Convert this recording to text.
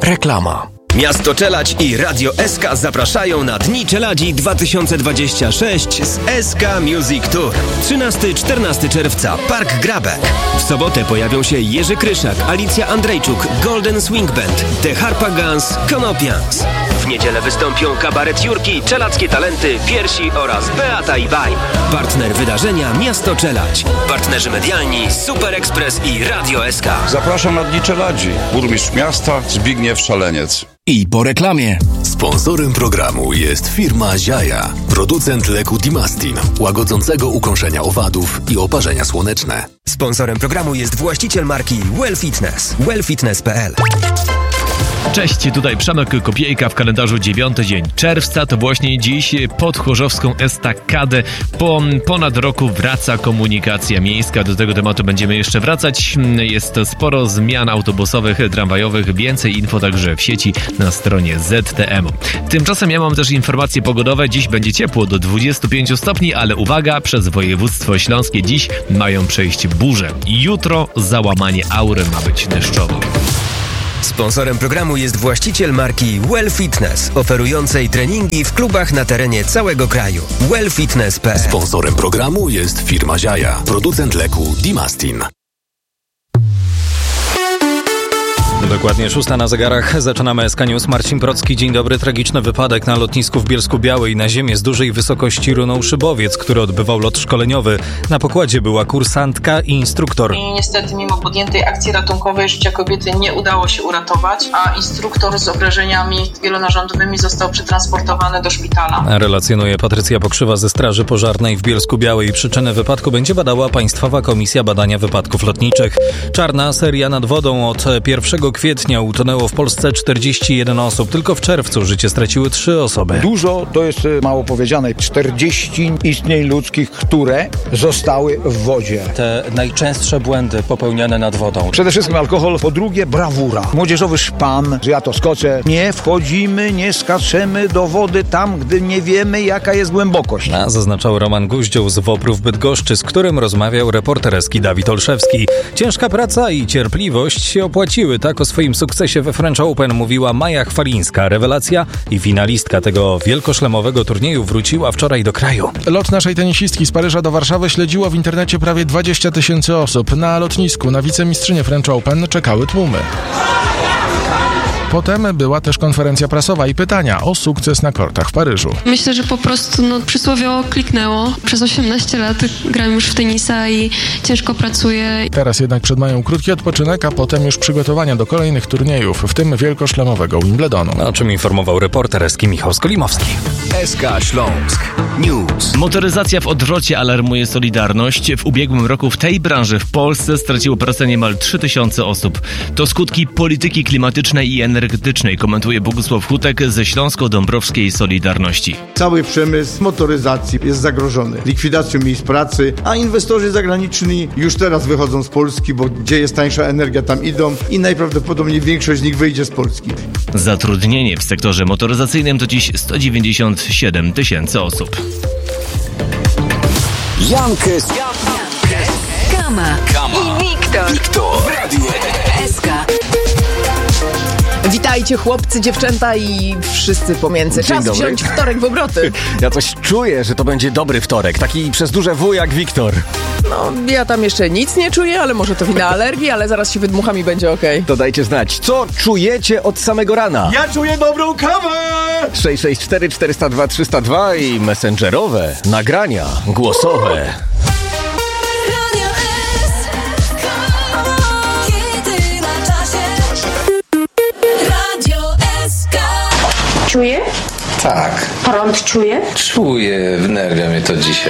Reklama. Miasto Czeladź i Radio SK zapraszają na Dni Czeladzi 2026 z SK Music Tour. 13-14 czerwca, Park Grabek. W sobotę pojawią się Jerzy Kryszak, Alicja Andrejczuk, Golden Swing Band, The Harpagans, Konopians. W niedzielę wystąpią Kabaret Jurki, Czeladźskie Talenty, Piersi oraz Beata i Baj. Partner wydarzenia Miasto Czeladź. Partnerzy medialni Super Express i Radio SK. Zapraszam na Dni Czeladzi. Burmistrz miasta Zbigniew Szaleniec. I po reklamie. Sponsorem programu jest firma Ziaja, producent leku Dimastin, łagodzącego ukąszenia owadów i oparzenia słoneczne. Sponsorem programu jest właściciel marki Well Fitness, wellfitness.pl. Cześć, tutaj Przemek Kopiejka w kalendarzu 9 dzień czerwca. To właśnie dziś pod Chorzowską estakadę po ponad roku wraca komunikacja miejska. Do tego tematu będziemy jeszcze wracać. Jest sporo zmian autobusowych, tramwajowych. Więcej info także w sieci na stronie ZTM. Tymczasem ja mam też informacje pogodowe. Dziś będzie ciepło do 25 stopni, ale uwaga, przez województwo śląskie dziś mają przejść burze. Jutro załamanie aury ma być deszczowo. Sponsorem programu jest właściciel marki Well Fitness, oferującej treningi w klubach na terenie całego kraju. wellfitness.pl. Sponsorem programu jest firma Ziaja, producent leku Dimastin. Dokładnie 6 na zegarach. Zaczynamy SK News. Marcin Procki. Dzień dobry. Tragiczny wypadek na lotnisku w Bielsku-Białej. Na ziemię z dużej wysokości runął szybowiec, który odbywał lot szkoleniowy. Na pokładzie była kursantka i instruktor. I niestety mimo podjętej akcji ratunkowej życia kobiety nie udało się uratować, a instruktor z obrażeniami wielonarządowymi został przetransportowany do szpitala. Relacjonuje Patrycja Pokrzywa ze Straży Pożarnej w Bielsku-Białej. Przyczynę wypadku będzie badała Państwowa Komisja Badania Wypadków Lotniczych. Czarna seria nad wodą. Od 1 kwietnia utonęło w Polsce 41 osób. Tylko w czerwcu życie straciły 3 osoby. Dużo to jest mało powiedziane. 40 istnień ludzkich, które zostały w wodzie. Te najczęstsze błędy popełniane nad wodą. Przede wszystkim alkohol, po drugie brawura. Młodzieżowy szpan, że ja to skoczę. Nie wchodzimy, nie skaczemy do wody tam, gdy nie wiemy, jaka jest głębokość. A zaznaczał Roman Guździoł z Woprów Bydgoszczy, z którym rozmawiał reporter SK Dawid Olszewski. Ciężka praca i cierpliwość się opłaciły. Tak o swoim sukcesie we French Open mówiła Maja Chwalińska. Rewelacja i finalistka tego wielkoszlemowego turnieju wróciła wczoraj do kraju. Lot naszej tenisistki z Paryża do Warszawy śledziło w internecie prawie 20 000 osób. Na lotnisku na wicemistrzynię French Open czekały tłumy. Potem była też konferencja prasowa i pytania o sukces na kortach w Paryżu. Myślę, że po prostu przysłowiowo kliknęło. Przez 18 lat gram już w tenisa i ciężko pracuję. Teraz jednak przed Mają krótki odpoczynek, a potem już przygotowania do kolejnych turniejów, w tym wielkoszlemowego Wimbledonu. O czym informował reporter SK Michał Skolimowski. SK Śląsk News. Motoryzacja w odwrocie, alarmuje Solidarność. W ubiegłym roku w tej branży w Polsce straciło pracę niemal 3000 osób. To skutki polityki klimatycznej i energetycznej, komentuje Bogusław Hutek ze Śląsko-Dąbrowskiej Solidarności. Cały przemysł motoryzacji jest zagrożony likwidacją miejsc pracy, a inwestorzy zagraniczni już teraz wychodzą z Polski, bo gdzie jest tańsza energia, tam idą i najprawdopodobniej większość z nich wyjdzie z Polski. Zatrudnienie w sektorze motoryzacyjnym to dziś 197 000 osób. Jankes, Kama i Wiktor. SK. Witajcie chłopcy, dziewczęta i wszyscy pomiędzy. Czas wziąć wtorek w obroty. Ja coś czuję, że to będzie dobry wtorek. Taki przez duże W jak Wiktor. No, ja tam jeszcze nic nie czuję, ale może to wina alergii, ale zaraz się wydmucham i będzie okej. To dajcie znać, co czujecie od samego rana? Ja czuję dobrą kawę! 664 402 302 i messengerowe, nagrania głosowe. Czuje? Tak. Prąd czuje? Czuję, wnerwia mnie to dzisiaj.